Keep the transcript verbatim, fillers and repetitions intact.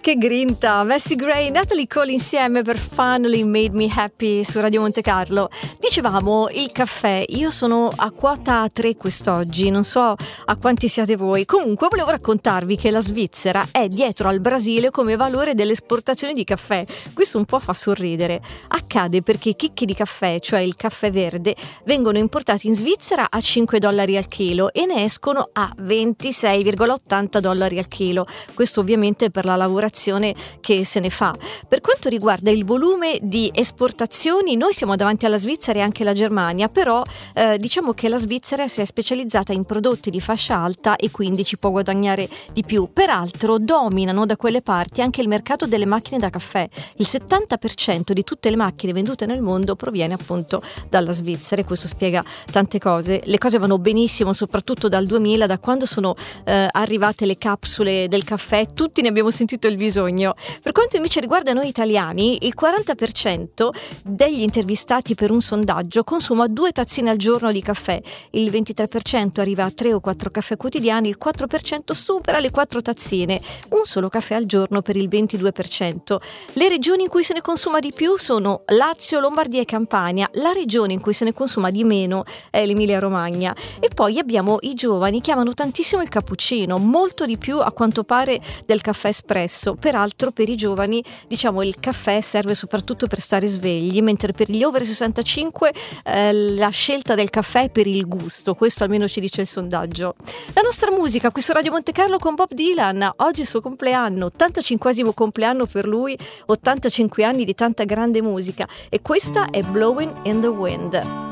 Che grinta, Macy Gray e Natalie Cole insieme per Finally Made Me Happy su Radio Monte Carlo. Dicevamo, il caffè, io sono a quota tre quest'oggi, non so a quanti siate voi. Comunque volevo raccontarvi che la Svizzera è dietro al Brasile come valore delle esportazioni di caffè. Questo un po' fa sorridere. Accade perché i chicchi di caffè, cioè il caffè verde, vengono importati in Svizzera a cinque dollari al chilo e ne escono a ventisei virgola ottanta dollari al chilo. Questo ovviamente per la lavorazione che se ne fa. Per quanto riguarda il volume di esportazioni, noi siamo davanti alla Svizzera e anche la Germania, però eh, diciamo che la Svizzera si è specializzata in prodotti di fascia alta e quindi ci può guadagnare di più. Peraltro dominano da quelle parti anche il mercato delle macchine da caffè. Il settanta per cento di tutte le macchine vendute nel mondo proviene appunto dalla Svizzera e questo spiega tante cose. Le cose vanno benissimo soprattutto dal duemila, da quando sono eh, arrivate le capsule del caffè, tutti ne abbiamo sentito il bisogno. Per quanto invece riguarda noi italiani, il quaranta per cento degli intervistati per un sondaggio consuma due tazzine al giorno di caffè, il ventitré per cento arriva a tre o quattro caffè quotidiani, il quattro per cento supera le quattro tazzine, un solo caffè al giorno per il ventidue per cento. Le regioni in cui se ne consuma di più sono Lazio, Lombardia e Campania, la regione in cui se ne consuma di meno è l'Emilia Romagna. E poi abbiamo i giovani che amano tantissimo il cappuccino, molto di più a quanto pare del caffè espresso. Peraltro per i giovani diciamo il caffè serve soprattutto per stare svegli, mentre per gli over sessantacinque eh, la scelta del caffè è per il gusto, questo almeno ci dice il sondaggio. La nostra musica qui su Radio Monte Carlo con Bob Dylan, oggi è il suo compleanno, ottantacinquesimo compleanno per lui, ottantacinque anni di tanta grande musica e questa è Blowing in the Wind.